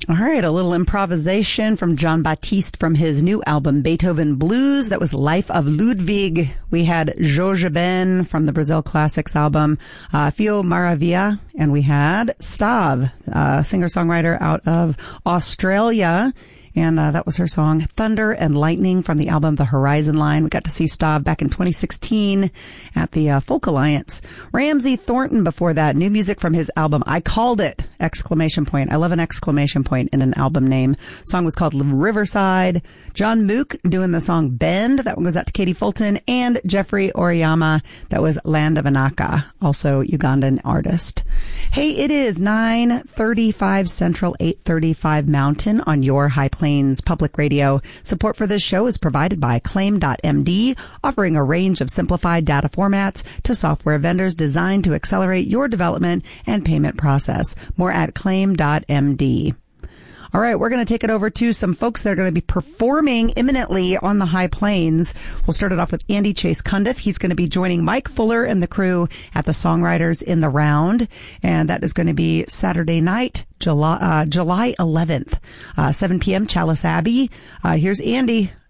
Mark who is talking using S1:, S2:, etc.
S1: All right, a little improvisation from John Baptiste from his new album, Beethoven Blues. That was Life of Ludwig. We had Jorge Ben from the Brazil Classics album, Fio Maravilla, and we had Stav, singer-songwriter out of Australia. And that was her song, Thunder and Lightning, from the album The Horizon Line. We got to see Stav back in 2016 at the Folk Alliance. Ramsey Thornton before that, new music from his album, I Called It! Exclamation point. I love an exclamation point in an album name. The song was called Riverside. John Mook doing the song Bend. That one goes out to Katie Fulton. And Jeffrey Oriyama. That was Land of Anaka, also Ugandan artist. Hey, it is 9:35 Central, 8:35 Mountain on your High Plains Public Radio. Support for this show is provided by Claim.md, offering a range of simplified data formats to software vendors designed to accelerate your development and payment process. More at Claim.md. All right, we're going to take it over to some folks that are going to be performing imminently on the High Plains. We'll start it off with Andy Chase Cundiff. He's going to be joining Mike Fuller and the crew at the Songwriters in the Round, and that is going to be Saturday night, July 11th, 7 p.m., Chalice Abbey. Here's Andy